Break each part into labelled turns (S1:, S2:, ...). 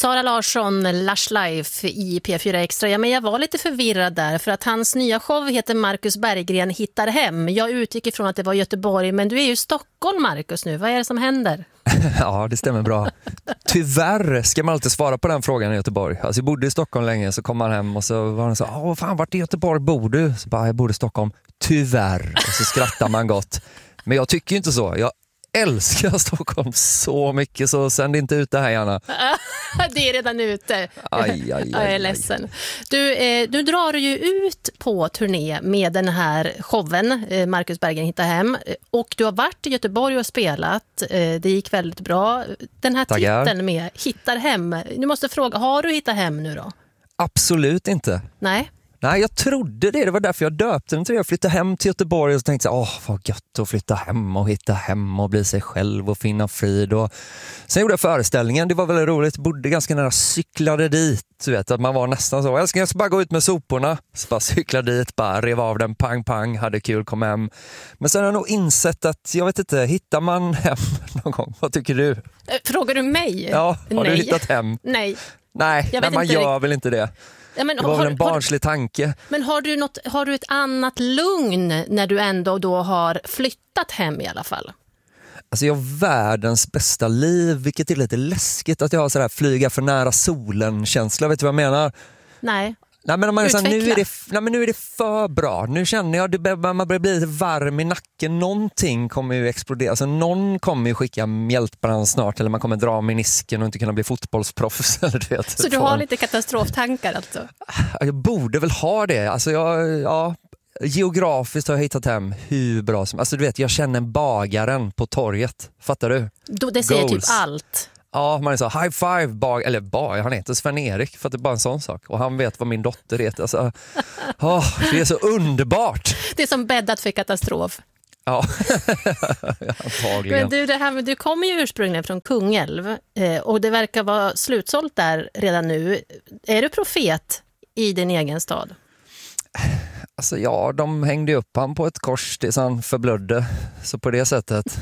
S1: Sara Larsson, Lush Life i P4 Extra. Ja, men jag var lite förvirrad där för att hans nya show heter Marcus Berggren hittar hem. Jag utgick ifrån att det var Göteborg, men du är ju i Stockholm, Marcus, nu. Vad är det som händer?
S2: Ja, det stämmer bra. Tyvärr ska man alltid svara på den frågan i Göteborg. Alltså jag bodde i Stockholm länge, så kom man hem och så var han så, fan, vart i Göteborg bor du? Så bara, jag bor i Stockholm. Tyvärr. Och så skrattar man gott. Men jag tycker inte så. Jag älskar Stockholm så mycket, så sänd inte ut det här gärna.
S1: Det är redan ute.
S2: Aj.
S1: Jag är ledsen. Du drar ju ut på turné med den här showen, Marcus Berggren hittar hem. Och du har varit i Göteborg och spelat. Det gick väldigt bra. Den här titeln med hittar hem. Nu måste fråga, har du hittat hem nu då?
S2: Absolut inte.
S1: Nej,
S2: jag trodde det. Det var därför jag döpte den till det. Jag flyttade hem till Göteborg och så tänkte jag, vad gött att flytta hem och hitta hem och bli sig själv och finna frid. Och sen gjorde jag föreställningen. Det var väldigt roligt. Bodde ganska nära, cyklade dit. Du vet, att man var nästan så. Jag ska bara gå ut med soporna. Så bara cyklade dit, bara rev av den, pang, hade kul, kom hem. Men sen har jag nog insett att, jag vet inte, hittar man hem någon gång? Vad tycker du?
S1: Frågar du mig?
S2: Ja, har du hittat hem?
S1: Nej,
S2: man gör väl inte det.
S1: Ja, men
S2: det var väl en barnslig tanke.
S1: Men har du ett annat lugn när du ändå då har flyttat hem i alla fall?
S2: Alltså jag har världens bästa liv, vilket är lite läskigt att jag har sådär flyga för nära solen-känsla. Vet du vad jag menar?
S1: Nej.
S2: Nej, men man är så här, nu är det för bra. Nu känner jag att man börjar bli lite varm i nacken. Någonting kommer ju explodera. Alltså någon kommer ju skicka mjältbrand snart, eller man kommer dra menisken och inte kunna bli fotbollsproffs. Eller du vet.
S1: Så du har lite katastroftankar alltså?
S2: Jag borde väl ha det. Alltså geografiskt har jag hittat hem hur bra som. Alltså du vet, jag känner bagaren på torget. Fattar du?
S1: Det säger typ allt.
S2: Ja, man är så high five, han heter Sven-Erik för att det är bara en sån sak. Och han vet vad min dotter heter. Alltså, det är så underbart.
S1: Det är som bäddat för katastrof.
S2: Ja, antagligen.
S1: Men du kommer ju ursprungligen från Kungälv och det verkar vara slutsålt där redan nu. Är du profet i din egen stad?
S2: Alltså ja, de hängde upp han på ett kors tills han förblödde. Så på det sättet.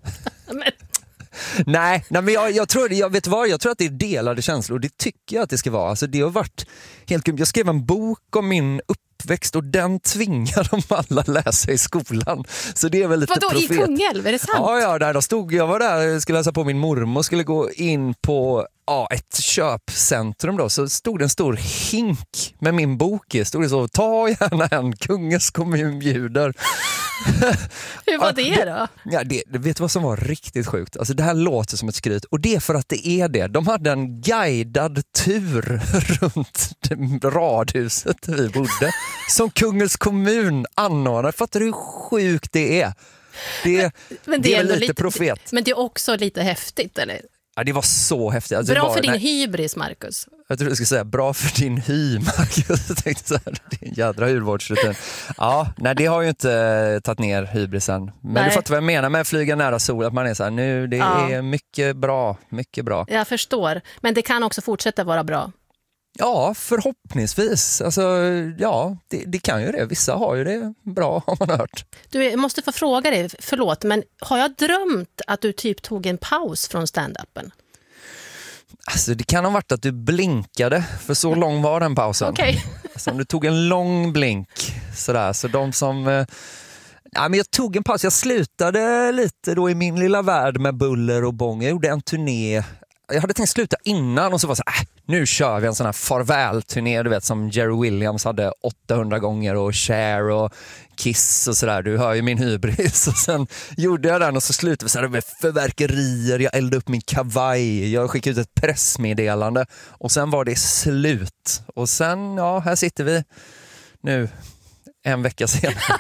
S2: Nej, men jag tror att det är delade känslor, och det tycker jag att det ska vara. Alltså det har varit helt grymt. Jag skrev en bok om min uppväxt och den tvingar de alla läsa i skolan. Så det är väl lite
S1: profet. Vadå, i Kungälv? Är det sant?
S2: Ja, jag var där, skulle läsa på min mormor, skulle gå in på ett köpcentrum då, så stod det en stor hink med min bok i. Stod det så, ta gärna en, Kungens kommun bjuder.
S1: Hur var det då?
S2: Ja, det vet du vad som var riktigt sjukt? Alltså det här låter som ett skryt, och det är för att det är det. De hade en guidad tur runt radhuset där vi bodde som Kungens kommun anordnade. Fattar du hur sjukt det är? Men det är väl lite profet.
S1: Men det är också lite häftigt, eller?
S2: Ja, det var så häftigt. Alltså,
S1: bra för din hybris, Marcus.
S2: Jag tror du skulle säga bra för din hy, Marcus. Jag tänkte så här, det är en jädra hudvårdsrutin. Ja, nej, det har ju inte tagit ner hybrisen. Men du fattar vad jag menar med att flyga nära sol. Att man är så här, nu, det är mycket bra, mycket bra.
S1: Jag förstår, men det kan också fortsätta vara bra.
S2: Ja, förhoppningsvis. Alltså, ja, det kan ju det. Vissa har ju det bra, har man hört.
S1: Du, jag måste få fråga dig, förlåt, men har jag drömt att du typ tog en paus från stand-upen?
S2: Alltså, det kan ha varit att du blinkade, för så lång var den pausen.
S1: Okej.
S2: Alltså, om du tog en lång blink, sådär. Så de som... Ja, men jag tog en paus. Jag slutade lite då i min lilla värld med buller och bång. Jag gjorde en turné. Jag hade tänkt sluta innan och så var så här, nu kör vi en sån här farväl-turné, du vet, som Jerry Williams hade 800 gånger, och Cher och Kiss och sådär. Du hör ju min hybris. Och sen gjorde jag den och så slutade vi så här med förverkerier. Jag eldade upp min kavaj. Jag skickade ut ett pressmeddelande och sen var det slut. Och sen, ja, här sitter vi nu en vecka senare.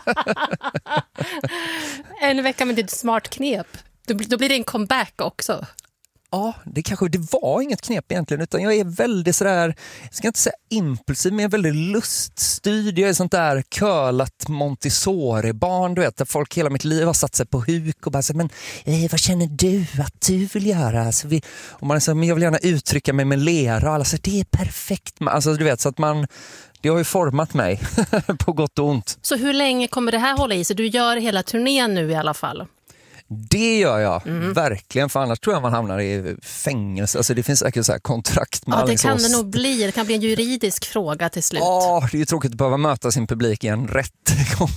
S1: En vecka med ditt smart knep. Då blir det en comeback också.
S2: Ja, det var inget knep egentligen, utan jag är väldigt sådär, jag ska inte säga impulsiv, men jag är väldigt luststyrd. Jag är sånt där curlat Montessori-barn, du vet, där folk hela mitt liv har satt sig på huk och bara så, men vad känner du att du vill göra? Alltså, och man är så, men jag vill gärna uttrycka mig med lera, och alla säger, det är perfekt. Alltså du vet, så att det har ju format mig på gott och ont.
S1: Så hur länge kommer det här hålla i sig? Du gör hela turnén nu i alla fall.
S2: Det gör jag, verkligen, för annars tror jag man hamnar i fängelse. Alltså det finns säkert så här kontrakt med
S1: det kan det nog bli. Det kan bli en juridisk fråga till slut.
S2: Ja, det är ju tråkigt att behöva möta sin publik i en rättegång.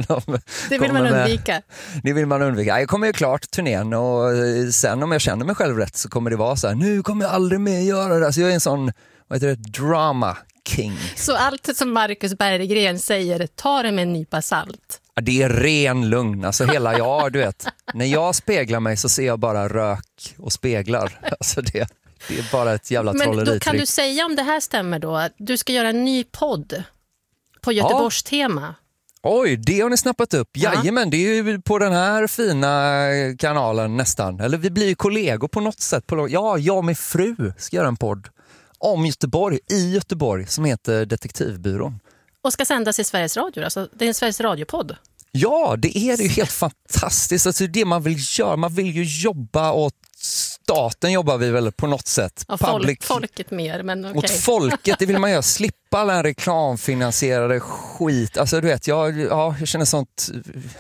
S1: Det vill man undvika.
S2: Det vill man undvika. Jag kommer ju klart turnén och sen om jag känner mig själv rätt så kommer det vara så här, nu kommer jag aldrig mer göra det. Så jag är en sån, vad heter det, drama king.
S1: Så allt som Marcus Berggren säger, tar det med en nypa salt?
S2: Ja, det är ren lugn. Alltså hela jag, du vet. När jag speglar mig så ser jag bara rök och speglar. Alltså det är bara ett jävla trolleritrick.
S1: Men då kan du säga om det här stämmer då, att du ska göra en ny podd på Göteborgs tema.
S2: Oj, det har ni snappat upp. Jajamän, det är ju på den här fina kanalen nästan. Eller vi blir ju kollegor på något sätt. Jag och min fru ska göra en podd om Göteborg, i Göteborg, som heter Detektivbyrån.
S1: Och ska sändas i Sveriges Radio, alltså det är en Sveriges Radio-podd.
S2: Ja, det är ju helt fantastiskt. Alltså det man vill göra, man vill ju jobba åt staten, jobbar vi väl på något sätt.
S1: Ja, folket mer, men okej.
S2: Åt folket, det vill man göra. Slippa alla reklamfinansierade skit. Alltså du vet, jag känner sånt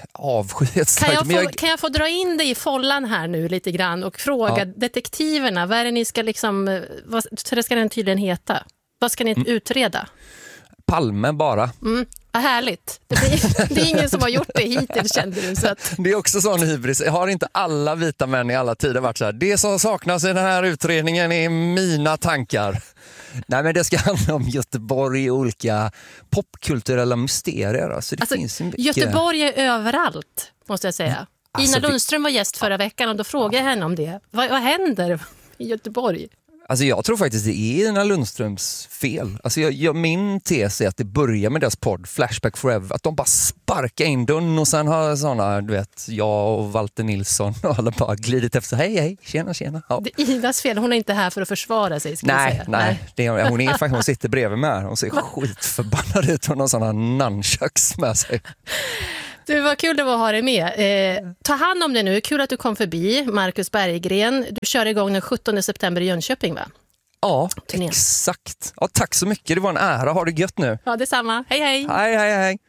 S2: avskyhet.
S1: Kan jag få dra in dig i follan här nu lite grann och fråga detektiverna, vad är det ni ska liksom, vad ska den tydligen heta? Vad ska ni utreda?
S2: Palme bara.
S1: Vad härligt. Det är ingen som har gjort det hittills, kände du. Så att...
S2: Det är också sån hybris. Har inte alla vita män i alla tider varit så här, det som saknas i den här utredningen är mina tankar. Nej, men det ska handla om Göteborg och olika popkulturella mysterier. Alltså, det finns mycket...
S1: Göteborg är överallt, måste jag säga. Ina Lundström var gäst förra veckan och då frågade jag henne om det. Vad händer i Göteborg?
S2: Alltså jag tror faktiskt det är Ina Lundströms fel. Alltså min tes är att det börjar med deras podd Flashback Forever. Att de bara sparkar in dörren och sen har sådana, du vet, jag och Walter Nilsson och alla bara glidit efter. Hej, tjena. Ja.
S1: Det är Inas fel, hon är inte här för att försvara sig, ska jag säga.
S2: Nej. Hon sitter bredvid mig här. Hon ser skitförbannad ut. Hon har sådana nunchucks med sig.
S1: Du, vad kul det var att ha dig med. Ta hand om det nu. Kul att du kom förbi, Marcus Berggren. Du kör igång den 17 september i Jönköping, va?
S2: Ja, exakt. Ja, tack så mycket. Det var en ära. Ha det gött nu.
S1: Ja, detsamma. Hej.
S2: Hej.